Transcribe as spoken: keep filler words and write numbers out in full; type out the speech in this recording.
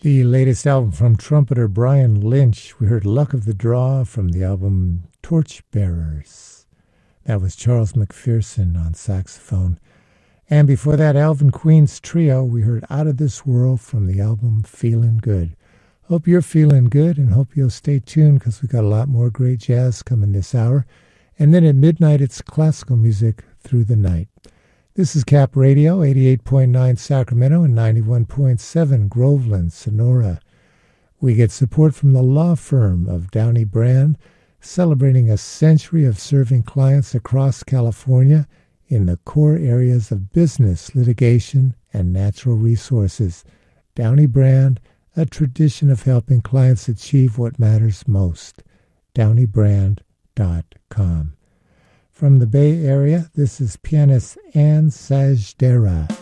The latest album from trumpeter Brian Lynch. We heard Luck of the Draw from the album Torchbearers. That was Charles McPherson on saxophone. And before that, Alvin Queen's Trio. We heard Out of This World from the album Feelin' Good. Hope you're feeling good and hope you'll stay tuned because we got a lot more great jazz coming this hour. And then at midnight, it's classical music through the night. This is Cap Radio, eighty-eight point nine Sacramento and ninety-one point seven Groveland, Sonora. We get support from the law firm of Downey Brand, celebrating a century of serving clients across California in the core areas of business, litigation, and natural resources. Downey Brand, a tradition of helping clients achieve what matters most. downey brand dot com. From the Bay Area, this is pianist Ann Sajdera.